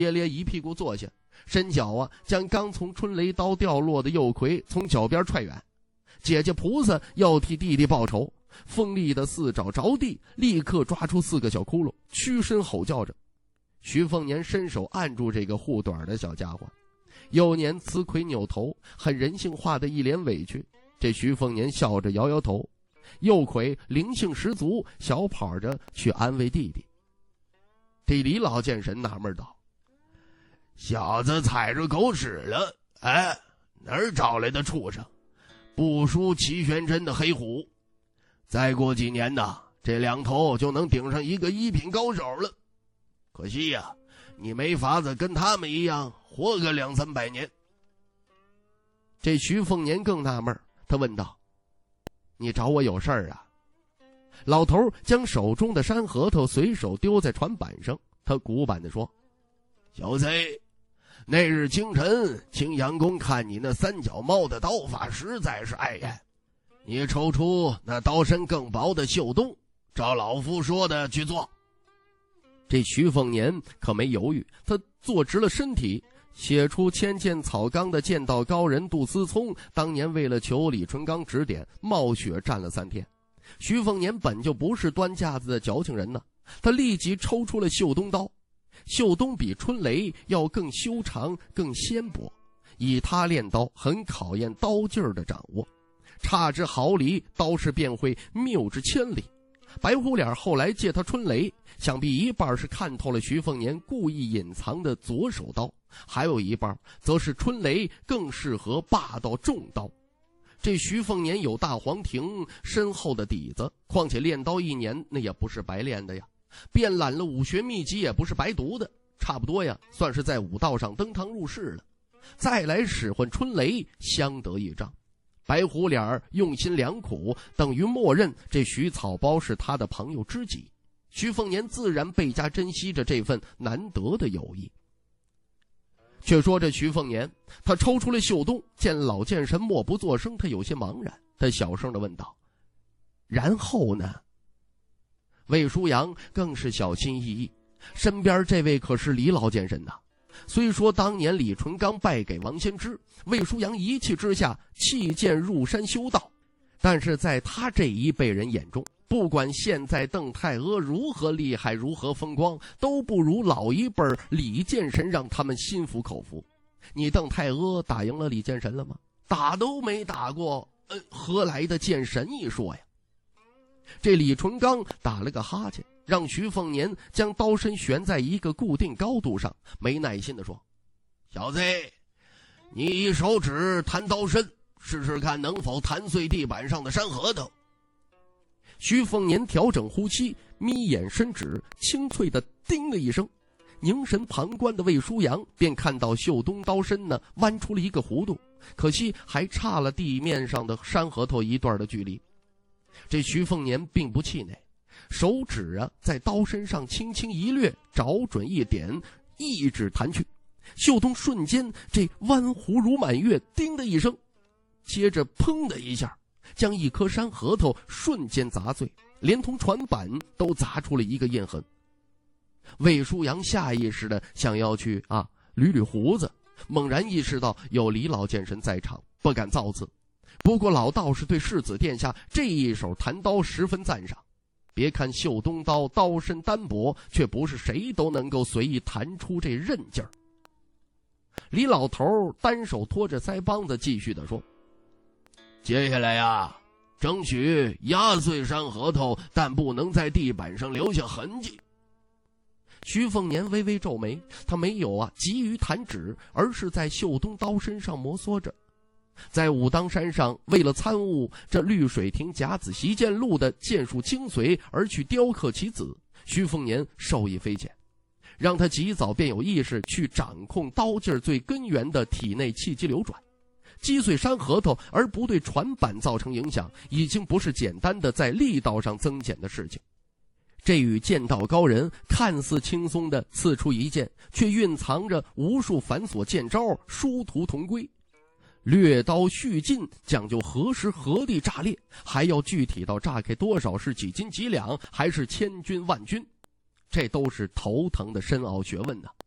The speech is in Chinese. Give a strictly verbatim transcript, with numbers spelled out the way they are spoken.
咧咧一屁股坐下，伸脚啊将刚从春雷刀掉落的右魁从脚边踹远。姐姐菩萨要替弟弟报仇，锋利的四爪着地，立刻抓出四个小窟窿，屈身吼叫着。徐凤年伸手按住这个护短的小家伙，幼年雌魁扭头，很人性化的一脸委屈。这徐凤年笑着摇摇头，右魁灵性十足，小跑着去安慰弟弟。这李老剑神纳闷道：小子踩着狗屎了，哎，哪儿找来的畜生，不输齐玄真的黑虎，再过几年呐，这两头就能顶上一个一品高手了。可惜呀、啊，你没法子跟他们一样活个两三百年。这徐凤年更纳闷，他问道：你找我有事儿啊？老头将手中的山核桃随手丢在船板上，他古板地说：小贼，那日清晨青阳宫看你那三脚猫的刀法实在是碍眼，你抽出那刀身更薄的绣东，照老夫说的去做。这徐凤年可没犹豫，他坐直了身体，写出千剑草纲的剑道高人杜思聪当年为了求李淳罡指点，冒雪战了三天。徐凤年本就不是端架子的矫情人呢，他立即抽出了绣东刀。绣东比春雷要更修长更纤薄，以他练刀很考验刀劲儿的掌握，差之毫厘，刀势便会谬之千里。白虎脸后来借他春雷，想必一半是看透了徐凤年故意隐藏的左手刀，还有一半则是春雷更适合霸道重刀。这徐凤年有大黄庭深厚的底子，况且练刀一年那也不是白练的呀，遍览了武学秘籍也不是白读的，差不多呀，算是在武道上登堂入室了。再来使唤春雷，相得益彰。白虎脸用心良苦，等于默认这徐草包是他的朋友知己。徐凤年自然倍加珍惜着这份难得的友谊。却说这徐凤年，他抽出了绣东，见老剑神默不作声，他有些茫然，他小声地问道：然后呢？魏舒阳更是小心翼翼，身边这位可是李老剑神呐。虽说当年李淳罡败给王先知，魏舒阳一气之下弃剑入山修道，但是在他这一辈人眼中，不管现在邓太阿如何厉害如何风光，都不如老一辈李剑神让他们心服口服。你邓太阿打赢了李剑神了吗？打都没打过，呃，何来的剑神一说呀？这李淳罡打了个哈欠，让徐凤年将刀身悬在一个固定高度上，没耐心地说：小子，你一手指弹刀身，试试看能否弹碎地板上的山核桃。徐凤年调整呼吸，眯眼伸指，清脆的叮了一声，凝神旁观的魏舒阳便看到绣东刀身呢弯出了一个弧度，可惜还差了地面上的山核桃一段的距离。这徐凤年并不气馁，手指啊在刀身上轻轻一掠，找准一点，一指弹去，绣东瞬间这弯弧如满月，叮的一声，接着砰的一下，将一颗山核桃瞬间砸碎，连同船板都砸出了一个印痕。魏舒阳下意识的想要去啊捋捋胡子，猛然意识到有李老剑神在场，不敢造次。不过老道士对世子殿下这一手弹刀十分赞赏，别看绣东刀刀身单薄，却不是谁都能够随意弹出这韧劲儿。李老头单手托着腮帮子继续地说：接下来呀，争取压碎山核桃，但不能在地板上留下痕迹。徐凤年微微皱眉，他没有啊急于弹指，而是在绣东刀身上摩挲着。在武当山上，为了参悟这绿水亭甲子习剑录的剑术精髓而去雕刻其子，徐凤年受益匪浅，让他及早便有意识去掌控刀劲最根源的体内气机流转。击碎山核桃而不对船板造成影响，已经不是简单的在力道上增减的事情。这与剑道高人看似轻松的刺出一剑，却蕴藏着无数繁琐剑招，殊途同归。掠刀续进讲究何时何地炸裂，还要具体到炸开多少是几斤几两，还是千钧万钧，这都是头疼的深奥学问呢。